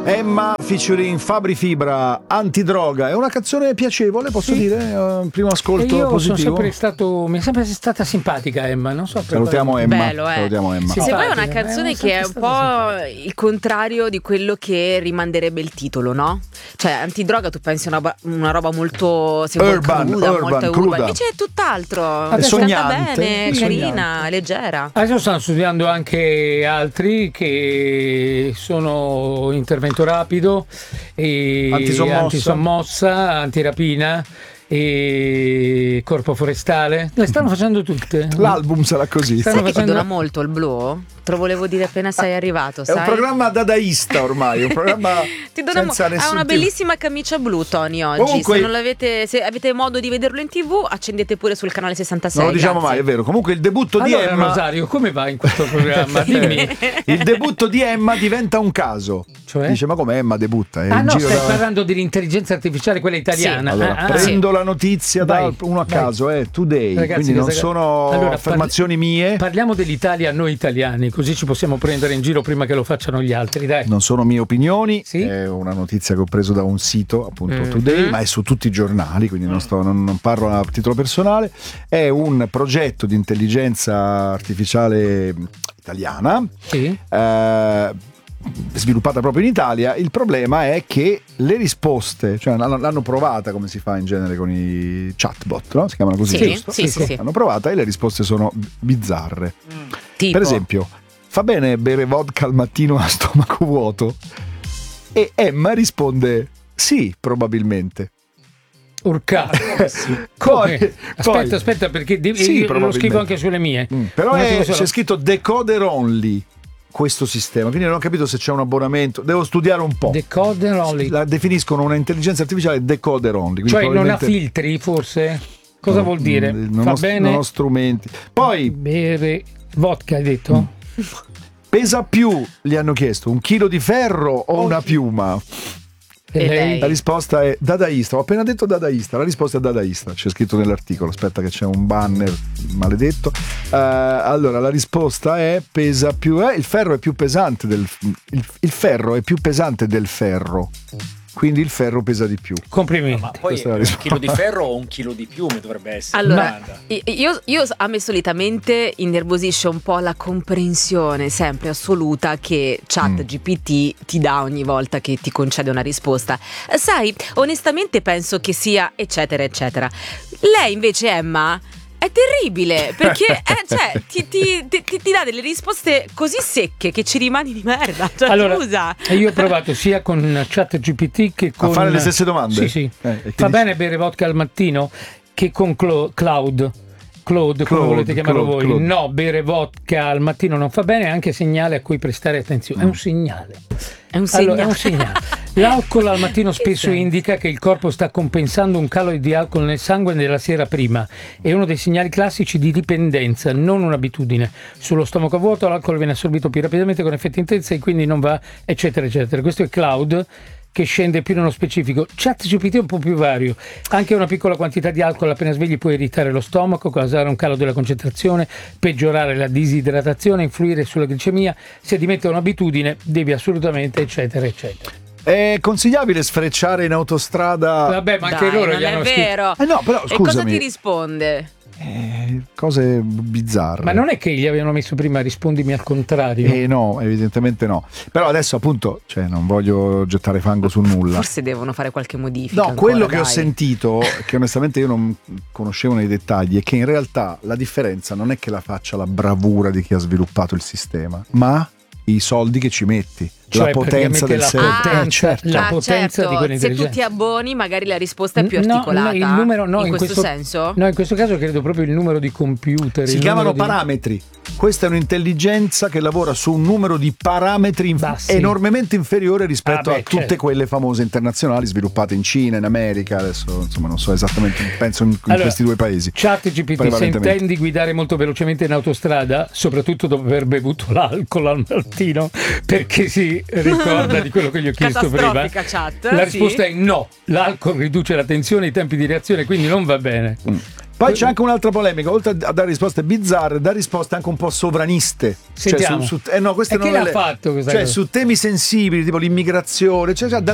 Emma featuring Fabri Fibra, Antidroga. È una canzone piacevole, posso dire? Primo ascolto io positivo. Mi è sempre stata simpatica Emma, non so. Salutiamo Emma. Bello, Salutiamo Emma. Se vuoi è una canzone che è un po' il contrario di quello che rimanderebbe il titolo, no? Cioè Antidroga tu pensi una roba molto urban, molto cruda. Invece è tutt'altro. È sognante, bene, è carina, leggera. Adesso stanno studiando anche altri che sono intervento rapido, e antisommossa, antirapina e corpo forestale. Le stanno facendo tutte. L'album sarà così. Sai che ti dona molto il blu? Te lo volevo dire appena sei arrivato. È un programma dadaista ormai, un programma ti dona ha una bellissima camicia blu, Tony, oggi. Comunque, se avete modo di vederlo in TV, accendete pure sul canale 66. Non lo diciamo mai, è vero. Comunque il debutto di Emma. Rosario, come va in questo programma? Dimmi. Il debutto di Emma diventa un caso. Cioè? Dice, ma come Emma debutta? Stai parlando dell'intelligenza artificiale, quella italiana. Sì. Allora, prendo la notizia da uno a caso, Today. Ragazzi, quindi non sono affermazioni mie. Parliamo dell'Italia noi italiani, così ci possiamo prendere in giro prima che lo facciano gli altri, dai. Non sono mie opinioni, sì? È una notizia che ho preso da un sito, appunto Today, ma è su tutti i giornali, quindi non parlo a titolo personale. È un progetto di intelligenza artificiale italiana, sì? Sviluppata proprio in Italia. Il problema è che le risposte, cioè l'hanno provata come si fa in genere con i chatbot, no? Si chiamano così, giusto? Sì. L'hanno provata e le risposte sono bizzarre. Tipo? Per esempio, fa bene bere vodka al mattino a stomaco vuoto? E Emma risponde sì, probabilmente. Urcato. Come? Aspetta, perché io lo scrivo anche sulle mie. Però c'è scritto decoder only questo sistema, quindi non ho capito se c'è un abbonamento, devo studiare un po'. Decoder only. La definiscono una intelligenza artificiale decoder only. Cioè non ha filtri, forse? Cosa vuol dire? Non ho strumenti. Poi bere vodka, hai detto? Pesa più, gli hanno chiesto, 1 chilo di ferro o una piuma? E lei? La risposta è dadaista. Ho appena detto dadaista. La risposta è dadaista. C'è scritto nell'articolo. Aspetta che c'è un banner maledetto. Allora la risposta è pesa più. Il ferro è più pesante il ferro è più pesante del ferro. Quindi il ferro pesa di più. Complimenti. Ma poi 1 chilo di ferro o 1 chilo di piume dovrebbe essere. Allora, io a me solitamente innervosisce un po' la comprensione sempre assoluta che ChatGPT ti dà ogni volta che ti concede una risposta. Sai, onestamente penso che sia eccetera eccetera. Lei invece, Emma, è terribile perché ti dà delle risposte così secche che ci rimani di merda. Cioè, allora, scusa. Io ho provato sia con ChatGPT che con. A fare le stesse domande? Sì. Va bene bere vodka al mattino, che con Claude, come volete chiamarlo voi. Claude. No, bere vodka al mattino non fa bene, è anche segnale a cui prestare attenzione. È un segnale. È un segnale. L'alcol al mattino spesso indica che il corpo sta compensando un calo di alcol nel sangue nella sera prima. È uno dei segnali classici di dipendenza, non un'abitudine. Sullo stomaco vuoto l'alcol viene assorbito più rapidamente con effetti intensi e quindi non va, eccetera, eccetera. Questo è Claude, che scende più nello specifico. ChatGPT è un po' più vario. Anche una piccola quantità di alcol appena svegli può irritare lo stomaco, causare un calo della concentrazione, peggiorare la disidratazione, influire sulla glicemia. Se diventa un'abitudine devi assolutamente, eccetera, eccetera. È consigliabile sfrecciare in autostrada? Vabbè, ma anche loro non gli hanno è vero. No, però scusami. E cosa ti risponde? Cose bizzarre. Ma non è che gli avevano messo prima rispondimi al contrario? No, evidentemente no. Però adesso appunto, non voglio gettare fango su nulla. Forse devono fare qualche modifica. No, ancora, quello che dai. ho sentito, che onestamente io non conoscevo nei dettagli, è che in realtà la differenza non è che la faccia la bravura di chi ha sviluppato il sistema, ma i soldi che ci metti. Cioè, la potenza del server. Certo. La potenza di quell'intelligenza. Se tu ti abboni magari la risposta è più articolata. Il numero, in questo senso? No, in questo caso credo proprio il numero di computer. Si chiamano parametri. Questa è un'intelligenza che lavora su un numero di parametri enormemente inferiore rispetto a tutte quelle famose internazionali sviluppate in Cina, in America, adesso insomma non so esattamente, penso in questi due paesi. ChatGPT, se intendi guidare molto velocemente in autostrada, soprattutto dopo aver bevuto l'alcol al mattino, perché si ricorda di quello che gli ho chiesto prima, chat, la risposta è no, l'alcol riduce la tensione e i tempi di reazione, quindi non va bene. Poi c'è anche un'altra polemica, oltre a dare risposte bizzarre, dà risposte anche un po' sovraniste. Sentiamo. Cioè, no, queste e non chi l'ha fatto questa cosa? Su temi sensibili, tipo l'immigrazione,